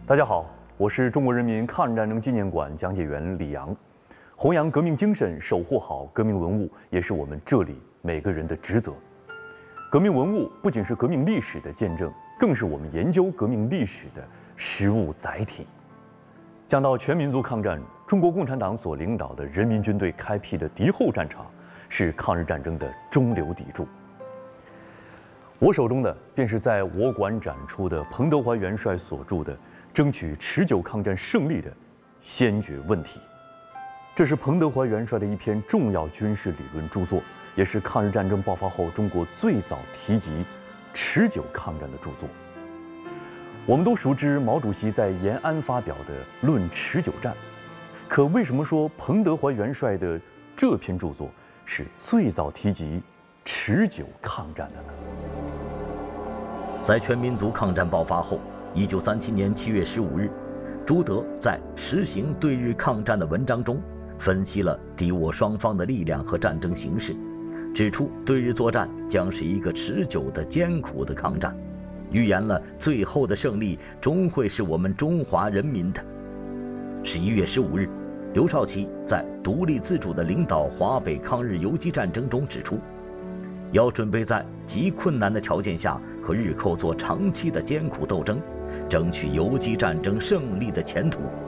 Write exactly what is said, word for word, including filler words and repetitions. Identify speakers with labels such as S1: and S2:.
S1: 大家好，我是中国人民抗日战争纪念馆讲解员李阳。弘扬革命精神，守护好革命文物，也是我们这里每个人的职责。革命文物不仅是革命历史的见证，更是我们研究革命历史的实物载体。讲到全民族抗战，中国共产党所领导的人民军队开辟的敌后战场，是抗日战争的中流砥柱。我手中的便是在我馆展出的彭德怀元帅所著的《争取持久抗战胜利的先决问题》。这是彭德怀元帅的一篇重要军事理论著作，也是抗日战争爆发后中国最早提及持久抗战的著作。我们都熟知毛主席在延安发表的《论持久战》，可为什么说彭德怀元帅的这篇著作是最早提及持久抗战的呢？
S2: 在全民族抗战爆发后，一九三七年七月十五日，朱德在《实行对日抗战》的文章中，分析了敌我双方的力量和战争形势，指出对日作战将是一个持久的艰苦的抗战，预言了最后的胜利终会是我们中华人民的。十一月十五日，刘少奇在独立自主地领导华北抗日游击战争中指出，要准备在极困难的条件下和日寇做长期的艰苦斗争，争取游击战争胜利的前途。